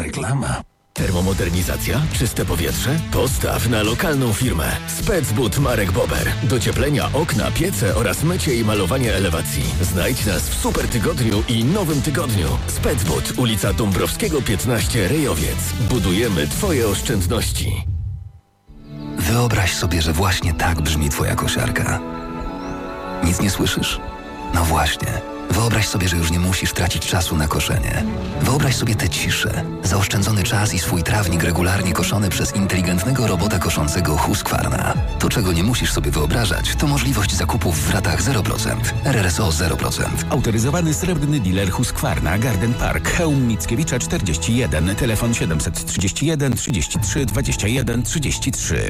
Reklama. Termomodernizacja? Czyste powietrze? Postaw na lokalną firmę. Specbud Marek Bober. Docieplenia, okna, piece oraz mycie i malowanie elewacji. Znajdź nas w super tygodniu i nowym tygodniu. Specbud, ulica Dąbrowskiego 15, Rejowiec. Budujemy Twoje oszczędności. Wyobraź sobie, że właśnie tak brzmi Twoja kosiarka. Nic nie słyszysz? No właśnie. Wyobraź sobie, że już nie musisz tracić czasu na koszenie. Wyobraź sobie tę ciszę, zaoszczędzony czas i swój trawnik regularnie koszony przez inteligentnego robota koszącego Husqvarna. To, czego nie musisz sobie wyobrażać, to możliwość zakupów w ratach 0%. RRSO 0%. Autoryzowany srebrny dealer Husqvarna, Garden Park, Chełm Mickiewicza 41, telefon 731 33 21 33.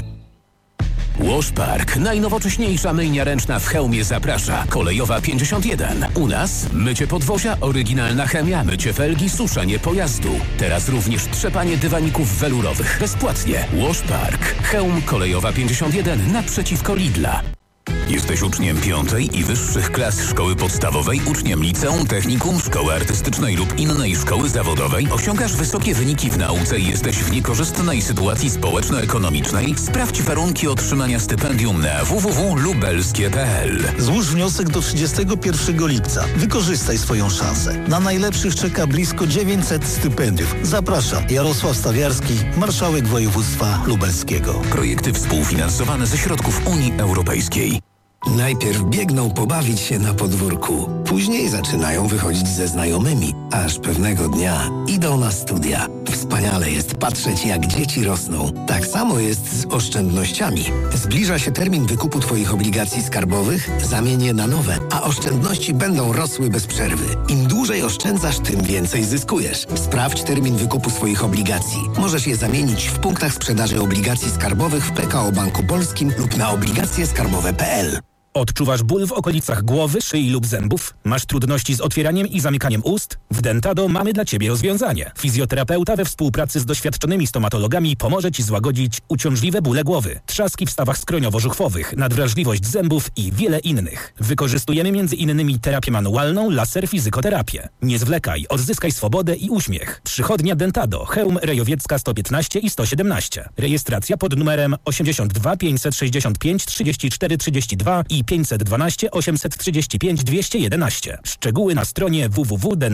Wash Park, najnowocześniejsza myjnia ręczna w Chełmie zaprasza. Kolejowa 51. U nas mycie podwozia, oryginalna chemia, mycie felgi, suszenie pojazdu. Teraz również trzepanie dywaników welurowych. Bezpłatnie. Wash Park. Chełm, Kolejowa 51 naprzeciwko Lidla. Jesteś uczniem 5. i wyższych klas szkoły podstawowej, uczniem liceum, technikum, szkoły artystycznej lub innej szkoły zawodowej? Osiągasz wysokie wyniki w nauce i jesteś w niekorzystnej sytuacji społeczno-ekonomicznej? Sprawdź warunki otrzymania stypendium na www.lubelskie.pl. Złóż wniosek do 31 lipca. Wykorzystaj swoją szansę. Na najlepszych czeka blisko 900 stypendiów. Zapraszam. Jarosław Stawiarski, marszałek województwa lubelskiego. Projekty współfinansowane ze środków Unii Europejskiej. Najpierw biegną pobawić się na podwórku. Później zaczynają wychodzić ze znajomymi, aż pewnego dnia idą na studia. Wspaniale jest patrzeć, jak dzieci rosną. Tak samo jest z oszczędnościami. Zbliża się termin wykupu Twoich obligacji skarbowych, zamień je na nowe, a oszczędności będą rosły bez przerwy. Im dłużej oszczędzasz, tym więcej zyskujesz. Sprawdź termin wykupu swoich obligacji. Możesz je zamienić w punktach sprzedaży obligacji skarbowych w PKO Banku Polskim lub na obligacjeskarbowe.pl. Odczuwasz ból w okolicach głowy, szyi lub zębów? Masz trudności z otwieraniem i zamykaniem ust? W Dentado mamy dla Ciebie rozwiązanie. Fizjoterapeuta we współpracy z doświadczonymi stomatologami pomoże Ci złagodzić uciążliwe bóle głowy, trzaski w stawach skroniowo-żuchwowych, nadwrażliwość zębów i wiele innych. Wykorzystujemy m.in. terapię manualną, laser, fizykoterapię. Nie zwlekaj, odzyskaj swobodę i uśmiech. Przychodnia Dentado, Chełm, Rejowiecka 115 i 117. Rejestracja pod numerem 82 565 34 32 i 512 835 211. Szczegóły na stronie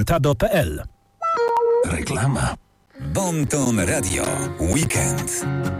www.dentado.pl. Reklama. Bon Ton Radio. Weekend.